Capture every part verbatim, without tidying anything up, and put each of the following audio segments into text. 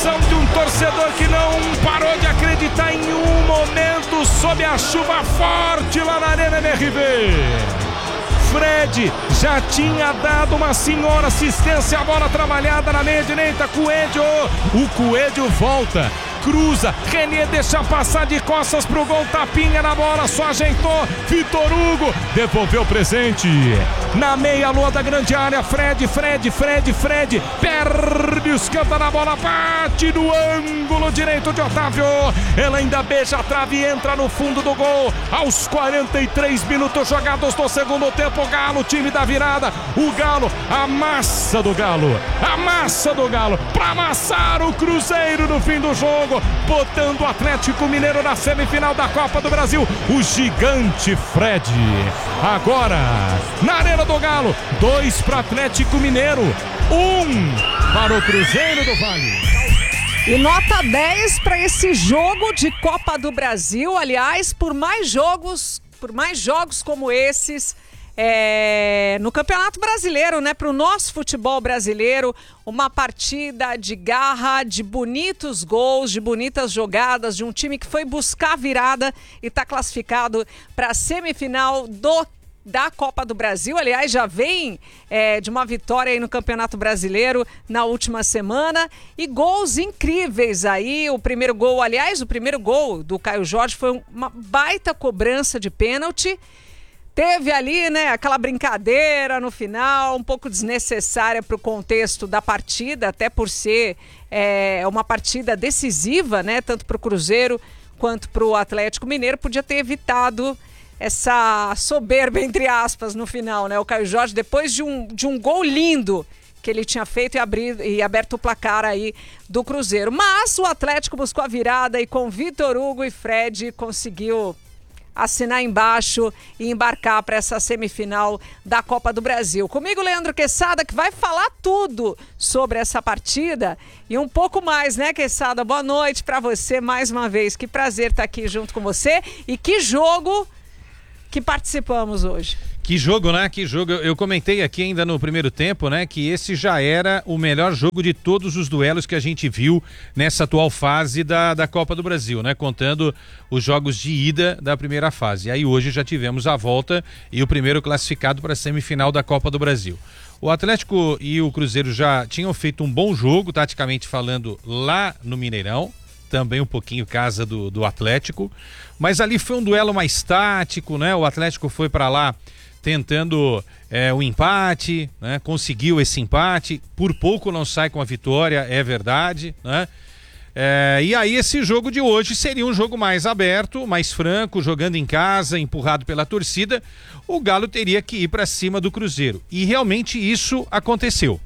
coração de um torcedor que não parou de acreditar em um momento sob a chuva forte lá na Arena M R V. Fred já tinha dado uma senhora assistência, a bola trabalhada na meia direita, Coelho, o Coelho volta, cruza, René deixa passar de costas pro gol, tapinha na bola, só ajeitou, Vitor Hugo, devolveu o presente, na meia lua da grande área, Fred, Fred, Fred, Fred, perde os cantos na bola, bate no ângulo direito de Otávio, ela ainda beija a trave e entra no fundo do gol, aos quarenta e três minutos jogados do segundo tempo, Galo, time da virada, o Galo, a massa do Galo, a massa do Galo, pra amassar o Cruzeiro no fim do jogo, botando o Atlético Mineiro na semifinal da Copa do Brasil, o gigante Fred. Agora, na Arena do Galo, dois para Atlético Mineiro, um para o Cruzeiro do Vale. E nota dez para esse jogo de Copa do Brasil. Aliás, por mais jogos, por mais jogos como esses, É, no Campeonato Brasileiro, né, para o nosso futebol brasileiro, uma partida de garra, de bonitos gols, de bonitas jogadas, de um time que foi buscar a virada e está classificado para a semifinal do da Copa do Brasil. Aliás, já vem é, de uma vitória aí no Campeonato Brasileiro na última semana, e gols incríveis aí. O primeiro gol, aliás, o primeiro gol do Caio Jorge foi uma baita cobrança de pênalti. Teve ali, né, aquela brincadeira no final, um pouco desnecessária para o contexto da partida, até por ser é, uma partida decisiva, né, tanto para o Cruzeiro quanto para o Atlético Mineiro. Podia ter evitado essa soberba, entre aspas, no final, né? O Caio Jorge, depois de um, de um gol lindo que ele tinha feito e, abrir, e aberto o placar aí do Cruzeiro. Mas o Atlético buscou a virada e com Vitor Hugo e Fred conseguiu assinar embaixo e embarcar para essa semifinal da Copa do Brasil. Comigo, Leandro Quesada, que vai falar tudo sobre essa partida e um pouco mais, né, Quesada? Boa noite para você mais uma vez. Que prazer estar aqui junto com você. E que jogo que participamos hoje. Que jogo, né? Que jogo. Eu comentei aqui ainda no primeiro tempo, né, que esse já era o melhor jogo de todos os duelos que a gente viu nessa atual fase da, da Copa do Brasil, né? Contando os jogos de ida da primeira fase. E aí hoje já tivemos a volta e o primeiro classificado para a semifinal da Copa do Brasil. O Atlético e o Cruzeiro já tinham feito um bom jogo, taticamente falando, lá no Mineirão. Também um pouquinho casa do, do Atlético. Mas ali foi um duelo mais tático, né? O Atlético foi para lá tentando é, o empate, né? Conseguiu esse empate, por pouco não sai com a vitória, é verdade, né? É, e aí esse jogo de hoje seria um jogo mais aberto, mais franco, jogando em casa, empurrado pela torcida. O Galo teria que ir para cima do Cruzeiro, e realmente isso aconteceu.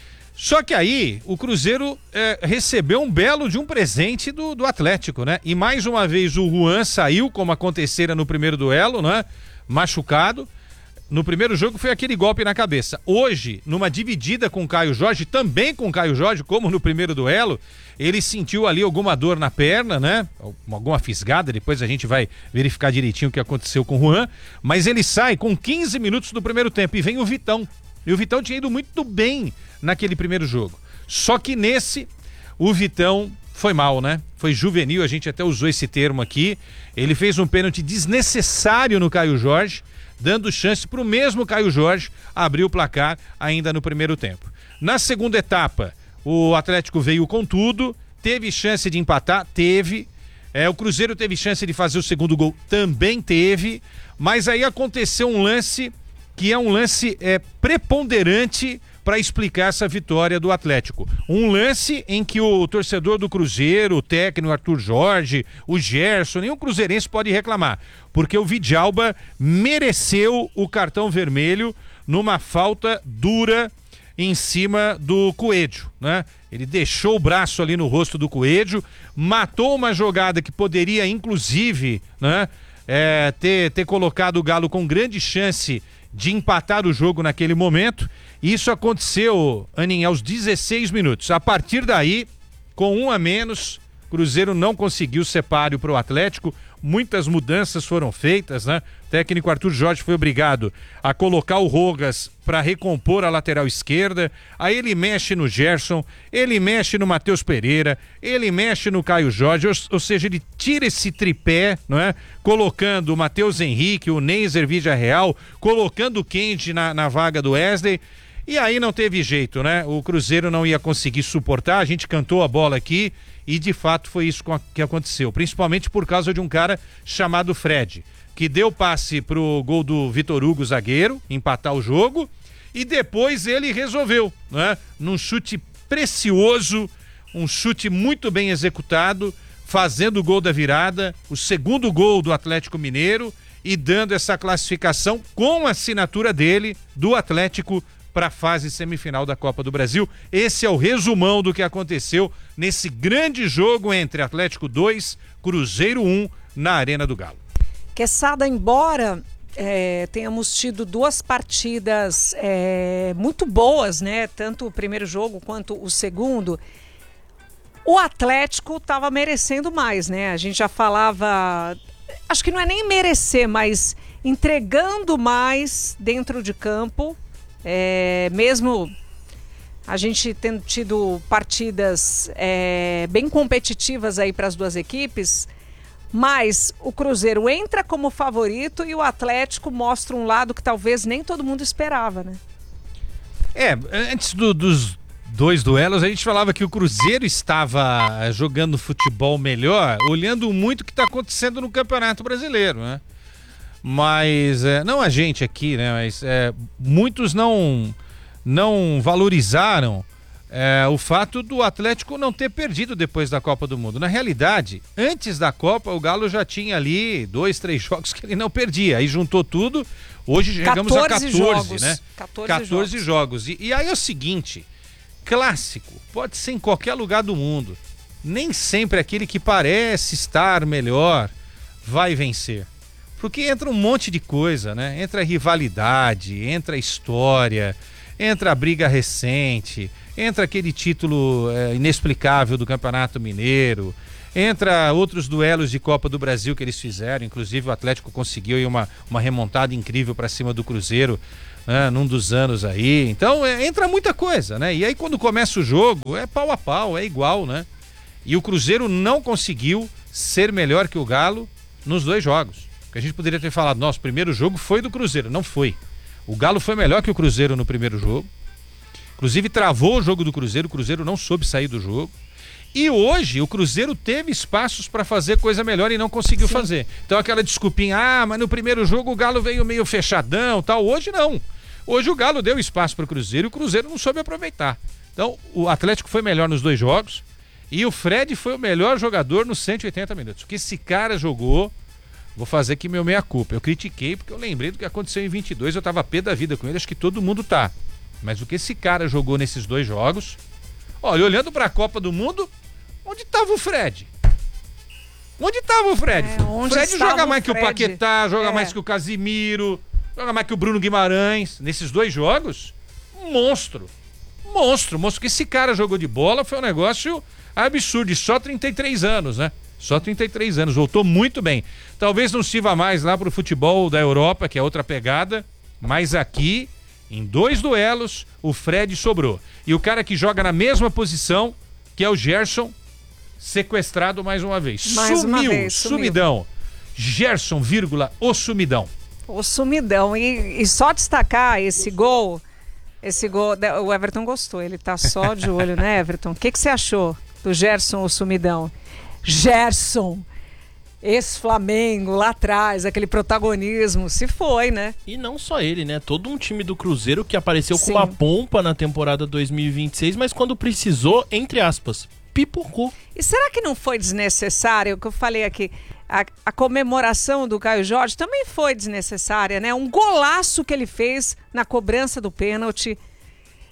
Só que aí o Cruzeiro é, recebeu um belo de um presente do, do Atlético, né? E mais uma vez o Juan saiu, como acontecera no primeiro duelo, né? Machucado. No primeiro jogo foi aquele golpe na cabeça. Hoje, numa dividida com o Caio Jorge, também com o Caio Jorge, como no primeiro duelo, ele sentiu ali alguma dor na perna, né? Alguma fisgada, depois a gente vai verificar direitinho o que aconteceu com o Juan. Mas ele sai com quinze minutos do primeiro tempo e vem o Vitão. E o Vitão tinha ido muito bem naquele primeiro jogo. Só que nesse, o Vitão foi mal, né? Foi juvenil, a gente até usou esse termo aqui. Ele fez um pênalti desnecessário no Caio Jorge, dando chance para o mesmo Caio Jorge abrir o placar ainda no primeiro tempo. Na segunda etapa, o Atlético veio com tudo, teve chance de empatar, teve. É, o Cruzeiro teve chance de fazer o segundo gol, também teve. Mas aí aconteceu um lance que é um lance é, preponderante para explicar essa vitória do Atlético. Um lance em que o torcedor do Cruzeiro, o técnico Arthur Jorge, o Gerson, nenhum cruzeirense pode reclamar, porque o Vidjalba mereceu o cartão vermelho numa falta dura em cima do Coelho, né? Ele deixou o braço ali no rosto do Coelho, matou uma jogada que poderia, inclusive, né, é, ter, ter colocado o Galo com grande chance de empatar o jogo naquele momento. Isso aconteceu, Aninha, aos dezesseis minutos. A partir daí, com um a menos, Cruzeiro não conseguiu ser páreo para o Atlético. muitas mudanças foram feitas, né? O técnico Arthur Jorge foi obrigado a colocar o Rogas para recompor a lateral esquerda, aí ele mexe no Gerson, ele mexe no Matheus Pereira, ele mexe no Caio Jorge, ou, ou seja, ele tira esse tripé, não é? Colocando o Matheus Henrique, o Neiser Vidia Real, colocando o Kendi na, na vaga do Wesley, e aí não teve jeito, né? O Cruzeiro não ia conseguir suportar, a gente cantou a bola aqui, e de fato foi isso que aconteceu, principalmente por causa de um cara chamado Fred, que deu passe pro gol do Vitor Hugo, zagueiro, empatar o jogo, e depois ele resolveu, né? Num chute precioso, um chute muito bem executado, fazendo o gol da virada, o segundo gol do Atlético Mineiro e dando essa classificação com a assinatura dele, do Atlético, para a fase semifinal da Copa do Brasil. Esse é o resumão do que aconteceu nesse grande jogo entre Atlético dois, Cruzeiro um, na Arena do Galo. Quesada, embora é, tenhamos tido duas partidas é, muito boas, né? Tanto o primeiro jogo quanto o segundo, o Atlético estava merecendo mais, né? A gente já falava, acho que não é nem merecer, mas entregando mais dentro de campo, é, mesmo a gente tendo tido partidas é, bem competitivas aí para as duas equipes. Mas o Cruzeiro entra como favorito e o Atlético mostra um lado que talvez nem todo mundo esperava, né? É, antes do, dos dois duelos, a gente falava que o Cruzeiro estava jogando futebol melhor, olhando muito o que está acontecendo no Campeonato Brasileiro, né? Mas, é, não a gente aqui, né? Mas é, muitos não, não valorizaram É, o fato do Atlético não ter perdido depois da Copa do Mundo. Na realidade, antes da Copa, o Galo já tinha ali dois, três jogos que ele não perdia. Aí juntou tudo, hoje chegamos a quatorze, jogos, né? quatorze, quatorze jogos. jogos. E, e aí é o seguinte, clássico, pode ser em qualquer lugar do mundo. Nem sempre aquele que parece estar melhor vai vencer. Porque entra um monte de coisa, né? Entra a rivalidade, entra a história, entra a briga recente, entra aquele título é, inexplicável do Campeonato Mineiro, entra outros duelos de Copa do Brasil que eles fizeram, inclusive o Atlético conseguiu aí uma, uma remontada incrível para cima do Cruzeiro, né, num dos anos aí. Então é, entra muita coisa, né? E aí quando começa o jogo é pau a pau, é igual, né? E o Cruzeiro não conseguiu ser melhor que o Galo nos dois jogos. Porque a gente poderia ter falado, nosso primeiro jogo foi do Cruzeiro, não foi. O Galo foi melhor que o Cruzeiro no primeiro jogo. Inclusive travou o jogo do Cruzeiro, o Cruzeiro não soube sair do jogo. E hoje o Cruzeiro teve espaços para fazer coisa melhor e não conseguiu Sim. fazer. Então aquela desculpinha, ah, mas no primeiro jogo o Galo veio meio fechadão, tal. Hoje não. Hoje o Galo deu espaço para o Cruzeiro e o Cruzeiro não soube aproveitar. Então o Atlético foi melhor nos dois jogos e o Fred foi o melhor jogador nos cento e oitenta minutos. O que esse cara jogou, vou fazer aqui meu meia-culpa. Eu critiquei porque eu lembrei do que aconteceu em vinte e dois, eu tava pé da vida com ele, acho que todo mundo tá. Mas o que esse cara jogou nesses dois jogos... Olha, olhando pra Copa do Mundo, onde tava o Fred? Onde tava o Fred? É, o Fred joga mais Fred? que o Paquetá, joga é. mais que o Casimiro, joga mais que o Bruno Guimarães. Nesses dois jogos, um monstro. Monstro, monstro. Que esse cara jogou de bola foi um negócio absurdo. E só trinta e três anos, né? Só trinta e três anos, voltou muito bem. Talvez não sirva mais lá pro futebol da Europa, que é outra pegada, mas aqui... Em dois duelos, o Fred sobrou. E o cara que joga na mesma posição, que é o Gerson, sequestrado mais uma vez. Mais sumiu, uma vez, sumiu. Sumidão. Gerson, vírgula, o sumidão. O sumidão. E, e só destacar esse gol, esse gol, o Everton gostou, ele tá só de olho, né, Everton? O que, que você achou do Gerson, o sumidão? Gerson! Ex-Flamengo, lá atrás, aquele protagonismo, se foi, né? E não só ele, né? Todo um time do Cruzeiro que apareceu Sim. com uma pompa na temporada dois mil e vinte e seis, mas quando precisou, entre aspas, pipocou. E será que não foi desnecessário, o que eu falei aqui, a, a comemoração do Caio Jorge também foi desnecessária, né? Um golaço que ele fez na cobrança do pênalti.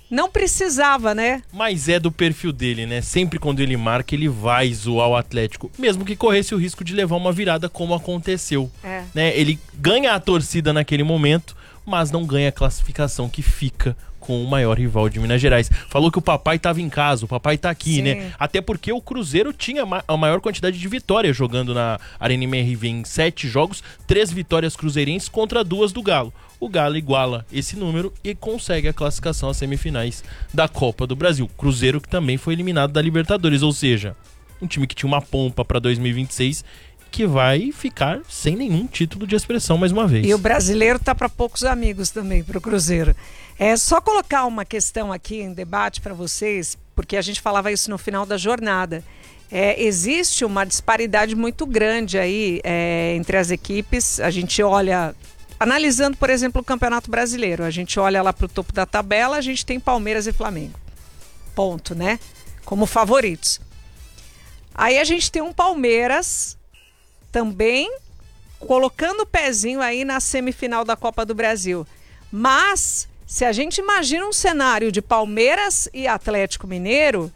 Não precisava, né? Mas é do perfil dele, né? Sempre quando ele marca, ele vai zoar o Atlético, mesmo que corresse o risco de levar uma virada como aconteceu. É. Né? Ele ganha a torcida naquele momento, mas não ganha a classificação que fica com o maior rival de Minas Gerais. Falou que o papai estava em casa, o papai tá aqui, Sim. né? Até porque o Cruzeiro tinha a maior quantidade de vitórias jogando na Arena M R V em sete jogos, três vitórias cruzeirenses contra duas do Galo. O Galo iguala esse número e consegue a classificação às semifinais da Copa do Brasil. Cruzeiro que também foi eliminado da Libertadores, ou seja, um time que tinha uma pompa para dois mil e vinte e seis que vai ficar sem nenhum título de expressão mais uma vez. E o brasileiro tá para poucos amigos também, para o Cruzeiro. É só colocar uma questão aqui em debate para vocês, porque a gente falava isso no final da jornada. É, existe uma disparidade muito grande aí é, entre as equipes. A gente olha... Analisando, por exemplo, o Campeonato Brasileiro, a gente olha lá para o topo da tabela, a gente tem Palmeiras e Flamengo. Ponto, né? Como favoritos. Aí a gente tem um Palmeiras também colocando o pezinho aí na semifinal da Copa do Brasil. Mas, se a gente imagina um cenário de Palmeiras e Atlético Mineiro,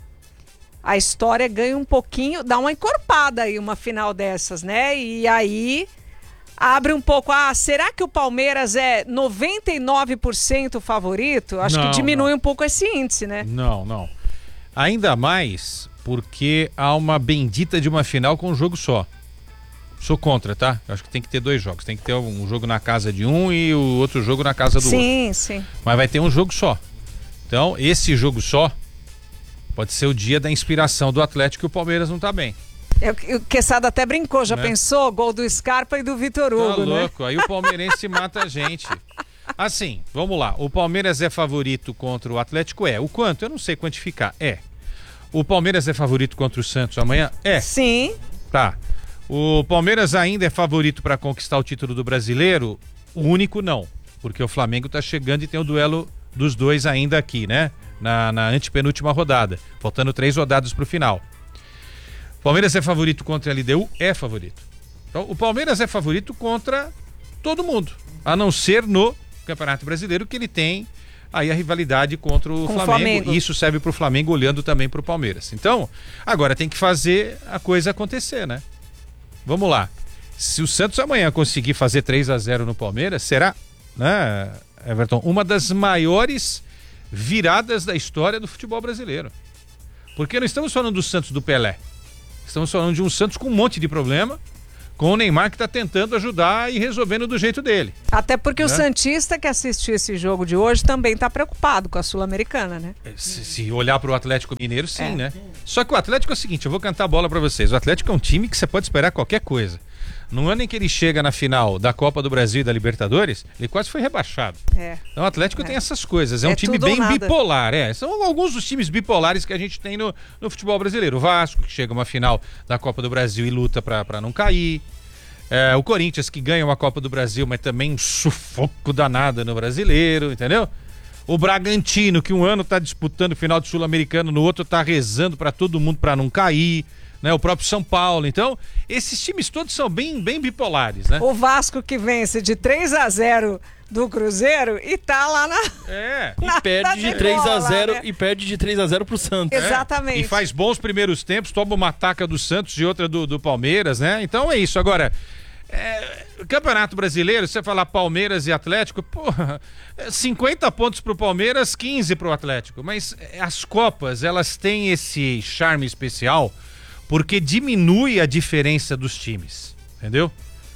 a história ganha um pouquinho, dá uma encorpada aí, uma final dessas, né? E aí... abre um pouco, ah, será que o Palmeiras é noventa e nove por cento favorito? Acho Não, que diminui não. um pouco esse índice, né? Não, não. Ainda mais porque há uma bendita de uma final com um jogo só. Sou contra, tá? Eu acho que tem que ter dois jogos. Tem que ter um jogo na casa de um e o outro jogo na casa do outro. Sim, sim. Mas vai ter um jogo só. Então, esse jogo só pode ser o dia da inspiração do Atlético e o Palmeiras não tá bem. É, o Quesada até brincou, já Né? pensou? Gol do Scarpa e do Vitor Hugo, Tá né? louco, aí o palmeirense mata a gente. Assim, vamos lá. O Palmeiras é favorito contra o Atlético? É. O quanto? Eu não sei quantificar. É. O Palmeiras é favorito contra o Santos amanhã? É. Sim. Tá. O Palmeiras ainda é favorito para conquistar o título do Brasileiro? O único não. Porque o Flamengo tá chegando e tem o duelo dos dois ainda aqui, né? Na, na antepenúltima rodada. Faltando três rodadas pro final. Palmeiras é favorito contra a L D U? É favorito. Então, o Palmeiras é favorito contra todo mundo, a não ser no Campeonato Brasileiro, que ele tem aí a rivalidade contra o Com o Flamengo. Flamengo. E isso serve para o Flamengo olhando também para o Palmeiras. Então, agora tem que fazer a coisa acontecer, né? Vamos lá. Se o Santos amanhã conseguir fazer três a zero no Palmeiras, será, né, Everton, uma das maiores viradas da história do futebol brasileiro. Porque não estamos falando do Santos do Pelé. Estamos falando de um Santos com um monte de problema, com o Neymar que está tentando ajudar e resolvendo do jeito dele. Até porque Né? o Santista que assistiu esse jogo de hoje também está preocupado com a Sul-Americana, né? Se, se olhar para o Atlético Mineiro, sim, É. né? Só que o Atlético é o seguinte, eu vou cantar a bola para vocês. O Atlético é um time que você pode esperar qualquer coisa. No ano em que ele chega na final da Copa do Brasil e da Libertadores, ele quase foi rebaixado. É. Então o Atlético É. tem essas coisas. É, um É time tudo ou bem nada. bipolar, é. São alguns dos times bipolares que a gente tem no, no futebol brasileiro. O Vasco, que chega a uma final da Copa do Brasil e luta para não cair. É, o Corinthians, que ganha uma Copa do Brasil, mas também um sufoco danado no brasileiro, entendeu? O Bragantino, que um ano tá disputando o final do Sul-Americano, no outro tá rezando para todo mundo para não cair. Né, o próprio São Paulo. Então, esses times todos são bem, bem bipolares, né? O Vasco que vence de três a zero do Cruzeiro e tá lá na... É. E Na- perde na de três a zero degola, né? e perde de três a zero pro Santos. É, Exatamente. e faz bons primeiros tempos, toma uma ataca do Santos e outra do, do Palmeiras, né? Então é isso. Agora, é, Campeonato Brasileiro, você falar Palmeiras e Atlético, porra, cinquenta pontos pro Palmeiras, quinze pro Atlético. Mas as Copas, elas têm esse charme especial porque diminui a diferença dos times, entendeu?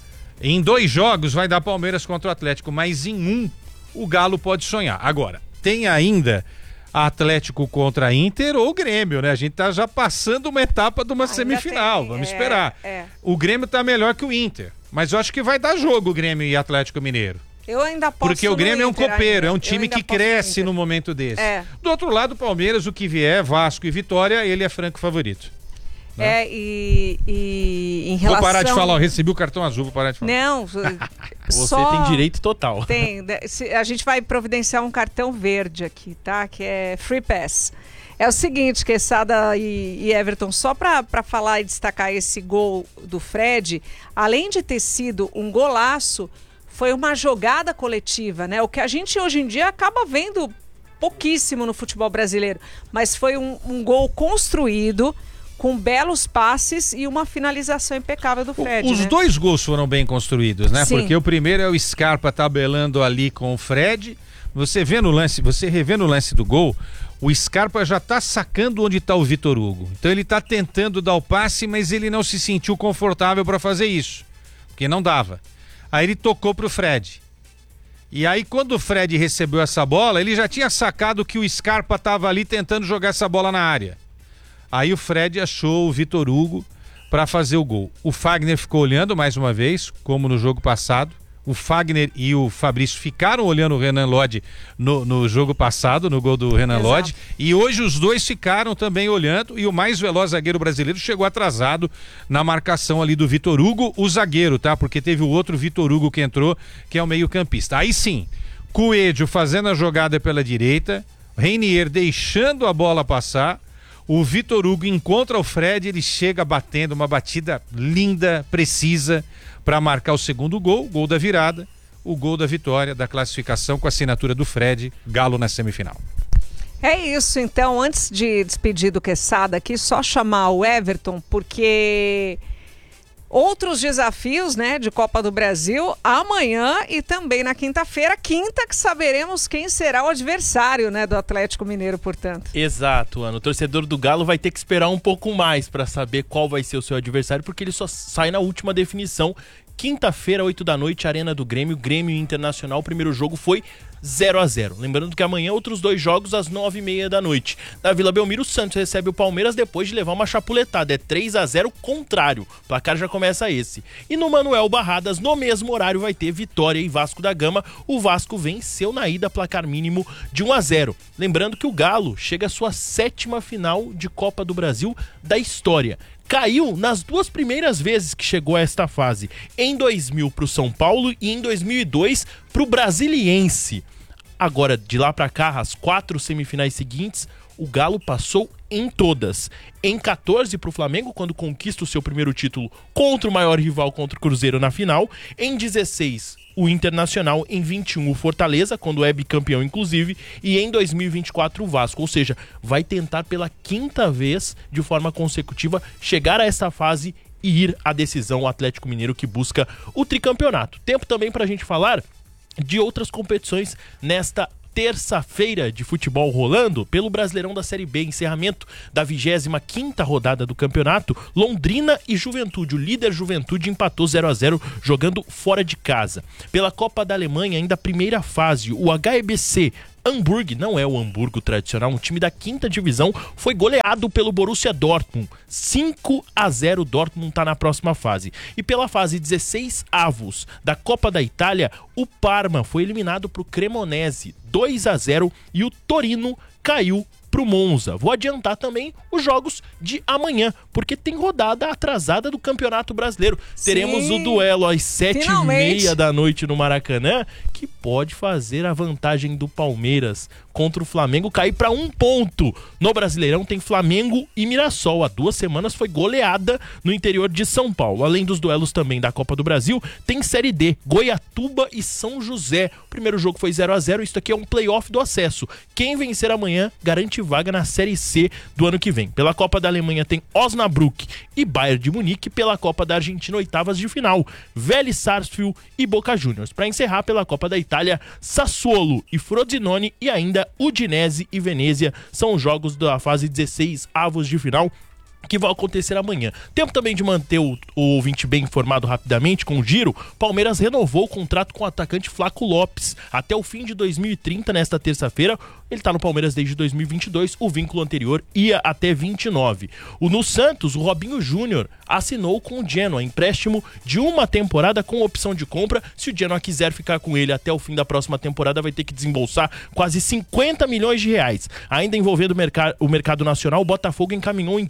Em dois jogos vai dar Palmeiras contra o Atlético, mas em um o Galo pode sonhar. Agora, tem ainda Atlético contra Inter ou Grêmio, né? A gente tá já passando uma etapa de uma Ainda semifinal, tem, vamos é, esperar. é. O Grêmio tá melhor que o Inter, mas eu acho que vai dar jogo o Grêmio e Atlético Mineiro. Eu ainda posso Porque o Grêmio é um copeiro, é um time que cresce no no... momento desse. É. Do outro lado, o Palmeiras, o que vier, Vasco e Vitória, ele é franco favorito. É, e, e em relação... Vou parar de falar, eu recebi o cartão azul, vou parar de falar. Não, Você só... tem direito total. Tem. de- se- A gente vai providenciar um cartão verde aqui, tá? Que é Free Pass. É o seguinte, Quesada e, e Everton, só para falar e destacar esse gol do Fred, além de ter sido um golaço, foi uma jogada coletiva, né? O que a gente hoje em dia acaba vendo pouquíssimo no futebol brasileiro, mas foi um, um gol construído, com belos passes e uma finalização impecável do Fred. Os né? dois gols foram bem construídos, né? Sim. Porque o primeiro é o Scarpa tabelando ali com o Fred. Você vê no lance, você revê no lance do gol, o Scarpa já tá sacando onde tá o Vitor Hugo. Então ele tá tentando dar o passe, mas ele não se sentiu confortável para fazer isso, porque não dava. Aí ele tocou pro Fred. E aí quando o Fred recebeu essa bola, ele já tinha sacado que o Scarpa tava ali tentando jogar essa bola na área. Aí o Fred achou o Vitor Hugo para fazer o gol. O Fagner ficou olhando mais uma vez, como no jogo passado. O Fagner e o Fabrício ficaram olhando o Renan Lodge no, no jogo passado, no gol do Renan Exato. Lodge. E hoje os dois ficaram também olhando. E o mais veloz zagueiro brasileiro chegou atrasado na marcação ali do Vitor Hugo, o zagueiro, tá? Porque teve o outro Vitor Hugo que entrou, que é o meio-campista. Aí sim, Coelho fazendo a jogada pela direita, Reinier deixando a bola passar. O Vitor Hugo encontra o Fred, ele chega batendo uma batida linda, precisa, para marcar o segundo gol, gol da virada, o gol da vitória, da classificação com a assinatura do Fred, Galo na semifinal. É isso, então, antes de despedir do Quesada aqui, só chamar o Everton, porque outros desafios, né, de Copa do Brasil amanhã e também na quinta-feira, quinta que saberemos quem será o adversário, né, do Atlético Mineiro, portanto. Exato, Ana. O torcedor do Galo vai ter que esperar um pouco mais para saber qual vai ser o seu adversário, porque ele só sai na última definição. Quinta-feira, oito da noite, Arena do Grêmio, Grêmio Internacional. O primeiro jogo foi zero a zero. Lembrando que amanhã outros dois jogos às nove e meia da noite. Na Vila Belmiro, o Santos recebe o Palmeiras depois de levar uma chapuletada. É três a zero contrário. O placar já começa esse. E no Manuel Barradas, no mesmo horário, vai ter Vitória e Vasco da Gama. O Vasco venceu na ida, placar mínimo de um a zero. Lembrando que o Galo chega à sua sétima final de Copa do Brasil da história. Caiu nas duas primeiras vezes que chegou a esta fase. Em dois mil para o São Paulo e em dois mil e dois para o Brasiliense. Agora, de lá para cá, as quatro semifinais seguintes, o Galo passou em todas. Em quatorze para o Flamengo, quando conquista o seu primeiro título contra o maior rival, contra o Cruzeiro na final. Em dezesseis, o Internacional. Em vinte e um, o Fortaleza, quando é bicampeão inclusive. E em dois mil e vinte e quatro, o Vasco. Ou seja, vai tentar pela quinta vez, de forma consecutiva, chegar a essa fase e ir à decisão, o Atlético Mineiro, que busca o tricampeonato. Tempo também para a gente falar de outras competições nesta terça-feira de futebol rolando pelo Brasileirão da Série B, encerramento da vigésima quinta rodada do campeonato. Londrina e Juventude, o líder Juventude empatou zero a zero jogando fora de casa. Pela Copa da Alemanha, ainda a primeira fase, o H E B C Hamburgo, não é o Hamburgo tradicional, um time da quinta divisão, foi goleado pelo Borussia Dortmund. cinco a zero, Dortmund está na próxima fase. E pela fase dezesseis avos da Copa da Itália, o Parma foi eliminado para o Cremonese, dois a zero, e o Torino caiu pro Monza. Vou adiantar também os jogos de amanhã, porque tem rodada atrasada do Campeonato Brasileiro. Sim. Teremos o duelo às sete e meia da noite no Maracanã, que pode fazer a vantagem do Palmeiras contra o Flamengo cair para um ponto. No Brasileirão tem Flamengo e Mirassol. Há duas semanas foi goleada no interior de São Paulo. Além dos duelos também da Copa do Brasil, tem Série D, Goiatuba e São José. O primeiro jogo foi zero a zero, isso aqui é um playoff do acesso. Quem vencer amanhã garante vaga na Série C do ano que vem. Pela Copa da Alemanha tem Osnabrück e Bayern de Munique. Pela Copa da Argentina, oitavas de final, Vélez Sarsfield e Boca Juniors. Para encerrar, pela Copa da Itália, Sassuolo e Frosinone, e ainda Udinese e Venezia. São os jogos da fase dezesseis avos de final que vai acontecer amanhã. Tempo também de manter o, o ouvinte bem informado rapidamente com o giro. Palmeiras renovou o contrato com o atacante Flaco Lopes até o fim de dois mil e trinta, nesta terça-feira. Ele está no Palmeiras desde dois mil e vinte e dois, o vínculo anterior ia até vinte e nove. O no Santos, o Robinho Júnior assinou com o Genoa, empréstimo de uma temporada com opção de compra. Se o Genoa quiser ficar com ele até o fim da próxima temporada, vai ter que desembolsar quase cinquenta milhões de reais. Ainda envolvendo o, merc- o mercado nacional, o Botafogo encaminhou um empréstimo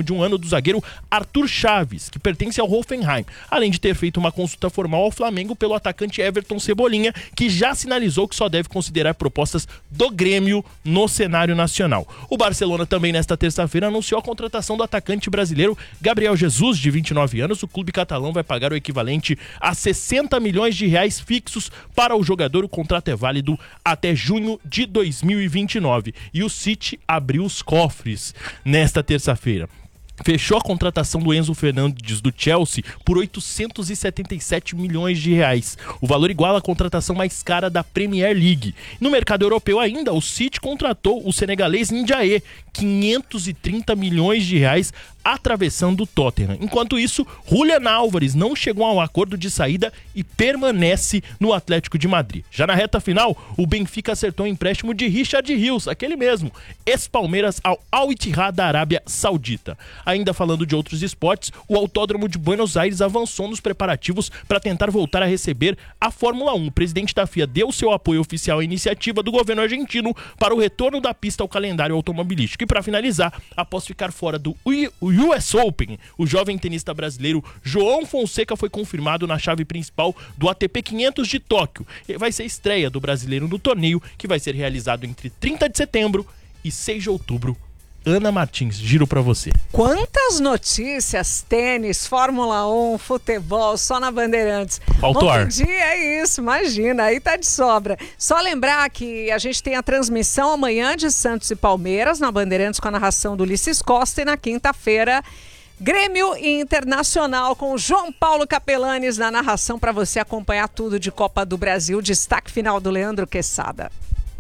de um ano do zagueiro Arthur Chaves, que pertence ao Hoffenheim, além de ter feito uma consulta formal ao Flamengo pelo atacante Everton Cebolinha, que já sinalizou que só deve considerar propostas do Grêmio no cenário nacional. O Barcelona também nesta terça-feira anunciou a contratação do atacante brasileiro Gabriel Jesus, de vinte e nove anos. O clube catalão vai pagar o equivalente a sessenta milhões de reais fixos para o jogador. O contrato é válido até junho de dois mil e vinte e nove. E o City abriu os cofres nesta terça-feira. Fechou a contratação do Enzo Fernandes do Chelsea por oitocentos e setenta e sete milhões de reais. O valor iguala a contratação mais cara da Premier League. No mercado europeu ainda, o City contratou o senegalês Ndiaye, quinhentos e trinta milhões de reais, atravessando o Tottenham. Enquanto isso, Julian Álvares não chegou a um acordo de saída e permanece no Atlético de Madrid. Já na reta final, o Benfica acertou o empréstimo de Richard Rios, aquele mesmo, ex-Palmeiras, ao Al Ittihad da Arábia Saudita. Ainda falando de outros esportes, o Autódromo de Buenos Aires avançou nos preparativos para tentar voltar a receber a Fórmula um. O presidente da F I A deu seu apoio oficial à iniciativa do governo argentino para o retorno da pista ao calendário automobilístico. E para finalizar, após ficar fora do U S Open, o jovem tenista brasileiro João Fonseca foi confirmado na chave principal do A T P quinhentos de Tóquio. E vai ser a estreia do brasileiro no torneio, que vai ser realizado entre trinta de setembro e seis de outubro. Ana Martins, giro pra você. Quantas notícias, tênis, Fórmula um, futebol, só na Bandeirantes. Faltou ar. Bom dia, é isso, imagina, aí tá de sobra. Só lembrar que a gente tem a transmissão amanhã de Santos e Palmeiras na Bandeirantes com a narração do Ulisses Costa, e na quinta-feira Grêmio Internacional com João Paulo Capelanes na narração para você acompanhar tudo de Copa do Brasil. Destaque final do Leandro Quesada.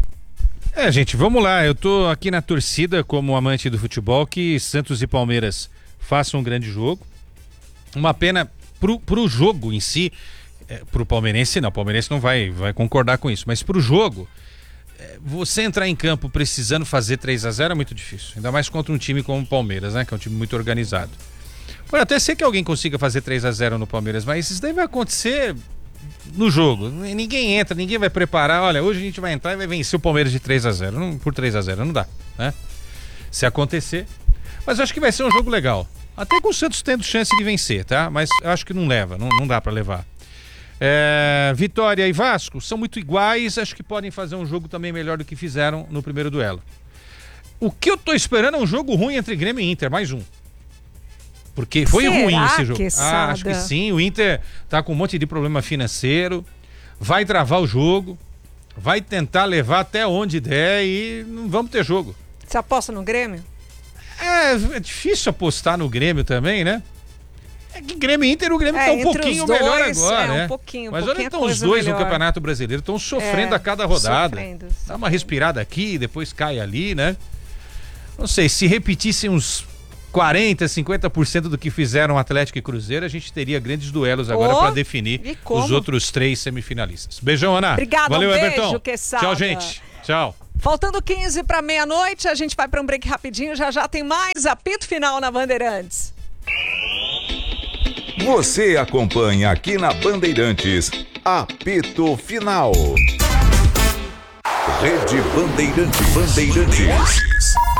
É, gente, vamos lá. Eu tô aqui na torcida como amante do futebol que Santos e Palmeiras façam um grande jogo. Uma pena pro, pro jogo em si, é, pro palmeirense não, o palmeirense não vai, vai concordar com isso, mas pro jogo, é, você entrar em campo precisando fazer três a zero é muito difícil, ainda mais contra um time como o Palmeiras, né, que é um time muito organizado. Pode até ser que alguém consiga fazer três a zero no Palmeiras, mas isso daí vai acontecer no jogo. Ninguém entra, ninguém vai preparar. Olha, hoje a gente vai entrar e vai vencer o Palmeiras de três a zero. Não, por três a zero não dá, né? Se acontecer. Mas eu acho que vai ser um jogo legal. Até com o Santos tendo chance de vencer, tá? Mas eu acho que não leva, não, não dá pra levar. É, Vitória e Vasco são muito iguais. Acho que podem fazer um jogo também melhor do que fizeram no primeiro duelo. O que eu tô esperando é um jogo ruim entre Grêmio e Inter, mais um. Porque foi Será ruim esse jogo. Que ah, acho que sim. O Inter tá com um monte de problema financeiro. Vai travar o jogo. Vai tentar levar até onde der e não vamos ter jogo. Você aposta no Grêmio? É, é difícil apostar no Grêmio também, né? É que Grêmio e Inter, o Grêmio é, tá um pouquinho dois, melhor agora, é, né? Um pouquinho, um Mas pouquinho olha, então os dois melhor no Campeonato Brasileiro estão sofrendo é, a cada rodada. Sofrendo, Dá sofrendo. uma respirada aqui, depois cai ali, né? Não sei, se repetissem uns quarenta, cinquenta por cento do que fizeram Atlético e Cruzeiro, a gente teria grandes duelos agora oh, para definir os outros três semifinalistas. Beijão, Ana. Obrigada, valeu, um beijo, Everton. Quesada. Tchau, gente. Tchau. Faltando quinze para meia-noite, a gente vai para um break rapidinho, já já tem mais apito final na Bandeirantes. Você acompanha aqui na Bandeirantes, apito final. Rede Bandeirantes. Bandeirantes.